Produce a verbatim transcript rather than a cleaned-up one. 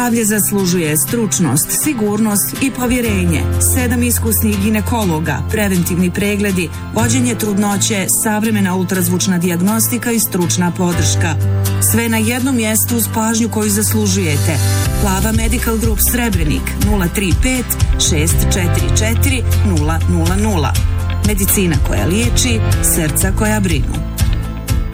Zdravlje zaslužuje stručnost, sigurnost i povjerenje. Sedam iskusnih ginekologa, preventivni pregledi, vođenje trudnoće, savremena ultrazvučna dijagnostika i stručna podrška. Sve na jednom mjestu uz pažnju koju zaslužujete. Plava Medical Group Srebrenik nula tri pet šest četiri četiri nula nula nula. Medicina koja liječi, srca koja brinu.